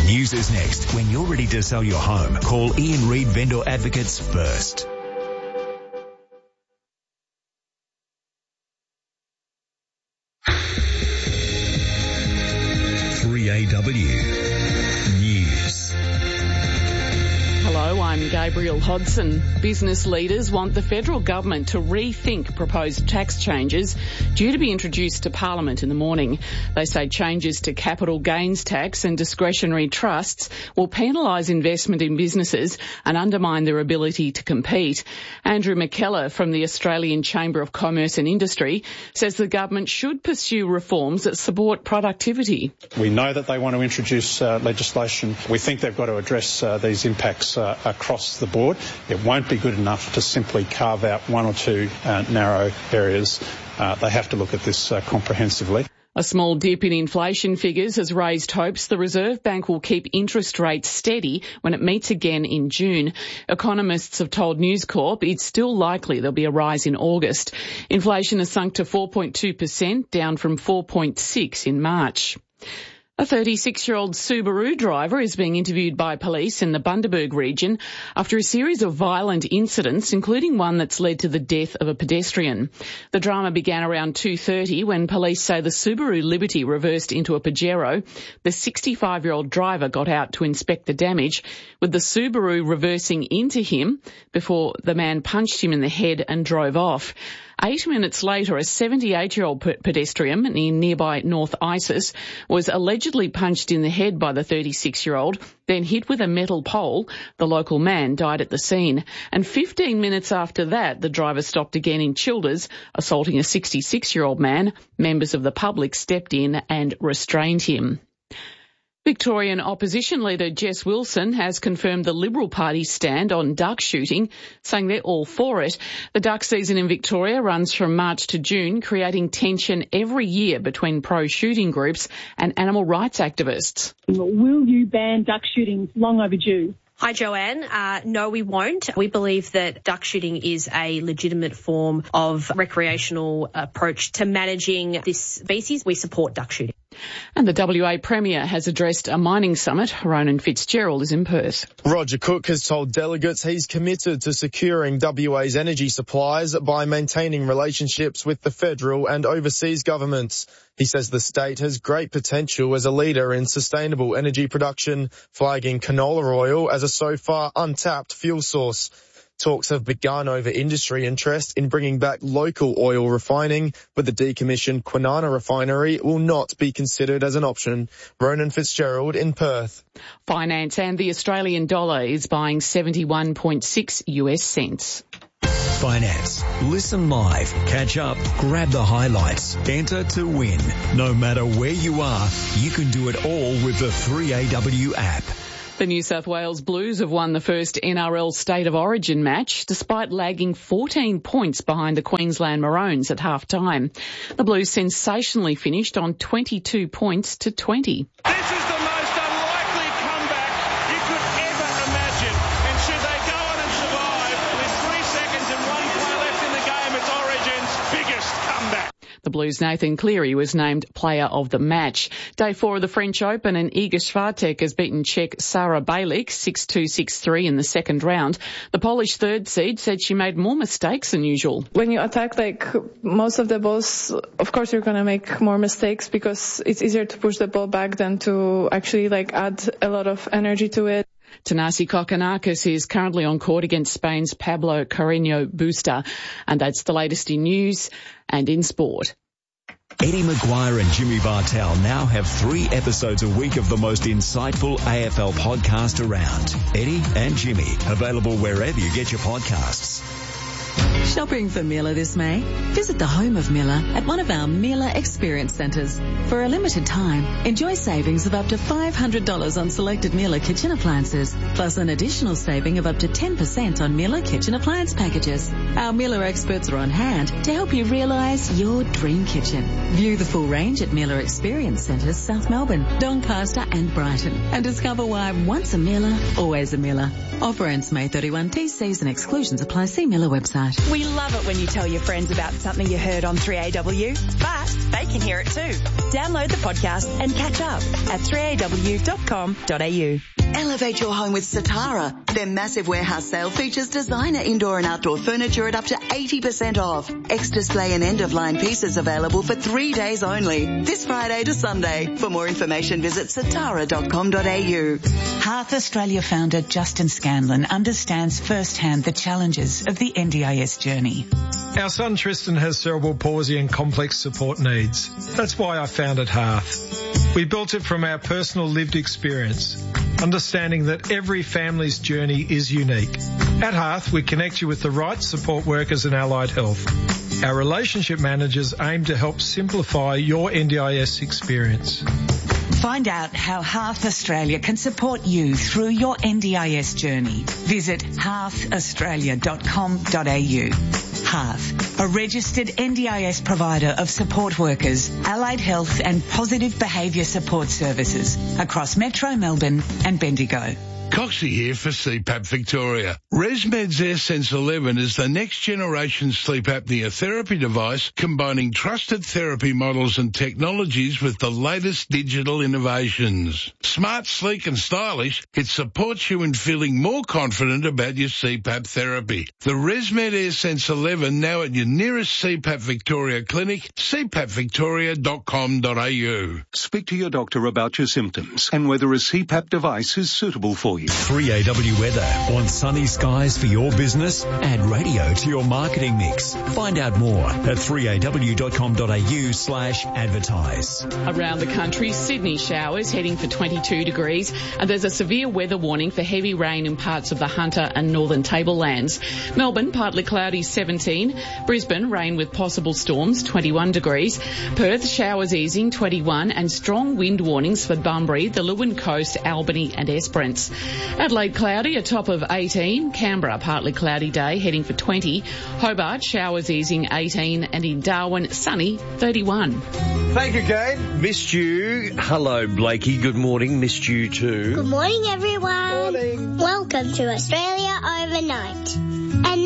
News is next. When you're ready to sell your home, call Ian Reid Vendor Advocates first. 3AW News. Hello, I'm Gabriel Hodson. Business leaders want the federal government to rethink proposed tax changes due to be introduced to Parliament in the morning. They say changes to capital gains tax and discretionary trusts will penalise investment in businesses and undermine their ability to compete. Andrew McKellar from the Australian Chamber of Commerce and Industry says the government should pursue reforms that support productivity. We know that they want to introduce legislation. We think they've got to address these impacts across the board. It won't be good enough to simply carve out one or two narrow areas. They have to look at this comprehensively. A small dip in inflation figures has raised hopes the Reserve Bank will keep interest rates steady when it meets again in June. Economists have told News Corp it's still likely there'll be a rise in August. Inflation has sunk to 4.2%, down from 4.6% in March. A 36-year-old Subaru driver is being interviewed by police in the Bundaberg region after a series of violent incidents, including one that's led to the death of a pedestrian. The drama began around 2:30 when police say the Subaru Liberty reversed into a Pajero. The 65-year-old driver got out to inspect the damage, with the Subaru reversing into him before the man punched him in the head and drove off. 8 minutes later, a 78-year-old pedestrian in nearby North Isis was allegedly punched in the head by the 36-year-old, then hit with a metal pole. The local man died at the scene. And 15 minutes after that, the driver stopped again in Childers, assaulting a 66-year-old man. Members of the public stepped in and restrained him. Victorian opposition leader Jess Wilson has confirmed the Liberal Party's stand on duck shooting, saying they're all for it. The duck season in Victoria runs from March to June, creating tension every year between pro-shooting groups and animal rights activists. Will you ban duck shooting? Long overdue. Hi, Joanne. No, we won't. We believe that duck shooting is a legitimate form of recreational approach to managing this species. We support duck shooting. And the WA Premier has addressed a mining summit. Ronan Fitzgerald is in Perth. Roger Cook has told delegates he's committed to securing WA's energy supplies by maintaining relationships with the federal and overseas governments. He says the state has great potential as a leader in sustainable energy production, flagging canola oil as a so far untapped fuel source. Talks have begun over industry interest in bringing back local oil refining, but the decommissioned Kwinana refinery will not be considered as an option. Ronan Fitzgerald in Perth. Finance and the Australian dollar is buying 71.6 US cents. Finance. Listen live, catch up, grab the highlights, enter to win. No matter where you are, you can do it all with the 3AW app. The New South Wales Blues have won the first NRL State of Origin match, despite lagging 14 points behind the Queensland Maroons at half-time. The Blues sensationally finished on 22 points to 20. This is the most unlikely comeback you could ever imagine. And should they go on and survive, with 3 seconds and 1 play left in the game, it's Origin's biggest comeback. The Blues' Nathan Cleary was named Player of the Match. Day 4 of the French Open, and Iga Swiatek has beaten Czech Sara Balic 6-2, 6-3 in the second round. The Polish third seed said she made more mistakes than usual. When you attack most of the balls, of course you're going to make more mistakes because it's easier to push the ball back than to actually add a lot of energy to it. Thanasi Kokkinakis is currently on court against Spain's Pablo Carreño Busta. And that's the latest in news and in sport. Eddie Maguire and Jimmy Bartell now have 3 episodes a week of the most insightful AFL podcast around. Eddie and Jimmy, available wherever you get your podcasts. Shopping for Miller this May? Visit the home of Miller at one of our Miller Experience Centres. For a limited time, enjoy savings of up to $500 on selected Miller kitchen appliances, plus an additional saving of up to 10% on Miller kitchen appliance packages. Our Miller experts are on hand to help you realise your dream kitchen. View the full range at Miller Experience Centres, South Melbourne, Doncaster and Brighton, and discover why once a Miller, always a Miller. Offer ends May 31. T's, C's and exclusions apply. See Miller website. We love it when you tell your friends about something you heard on 3AW, but they can hear it too. Download the podcast and catch up at 3aw.com.au. Elevate your home with Satara. Their massive warehouse sale features designer indoor and outdoor furniture at up to 80% off. Ex-display and end-of-line pieces available for 3 days only. This Friday to Sunday. For more information, visit satara.com.au. Hearth Australia founder Justin Scanlon understands firsthand the challenges of the NDIS journey. Our son Tristan has cerebral palsy and complex support needs. That's why I founded Hearth. We built it from our personal lived experience, understanding that every family's journey is unique. At Hearth, we connect you with the right support workers in Allied Health. Our relationship managers aim to help simplify your NDIS experience. Find out how Hearth Australia can support you through your NDIS journey. Visit hearthaustralia.com.au. Hearth, a registered NDIS provider of support workers, allied health and positive behaviour support services across Metro Melbourne and Bendigo. Coxie here for CPAP Victoria. ResMed's AirSense 11 is the next generation sleep apnea therapy device combining trusted therapy models and technologies with the latest digital innovations. Smart, sleek and stylish, it supports you in feeling more confident about your CPAP therapy. The ResMed AirSense 11 now at your nearest CPAP Victoria clinic, cpappvictoria.com.au. Speak to your doctor about your symptoms and whether a CPAP device is suitable for you. 3AW weather. Want sunny skies for your business? Add radio to your marketing mix. Find out more at 3aw.com.au/advertise. Around the country, Sydney showers heading for 22 degrees, and there's a severe weather warning for heavy rain in parts of the Hunter and Northern Tablelands. Melbourne, partly cloudy, 17. Brisbane, rain with possible storms, 21 degrees. Perth, showers easing, 21, and strong wind warnings for Bunbury, the Leeuwin Coast, Albany and Esperance. Adelaide, cloudy, a top of 18. Canberra, partly cloudy day, heading for 20. Hobart, showers easing, 18. And in Darwin, sunny, 31. Thank you, Kate. Missed you. Hello, Blakey. Good morning. Missed you too. Good morning, everyone. Morning. Welcome to Australia Overnight. And